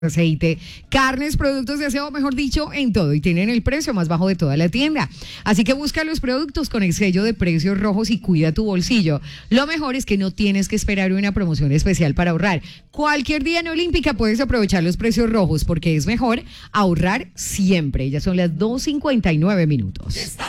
Aceite, carnes, productos de aseo, mejor dicho, en todo, y tienen el precio más bajo de toda la tienda. Así que busca los productos con el sello de precios rojos y cuida tu bolsillo. Lo mejor es que no tienes que esperar una promoción especial para ahorrar. Cualquier día en Olímpica puedes aprovechar los precios rojos porque es mejor ahorrar siempre. Ya son las 2:59 minutos.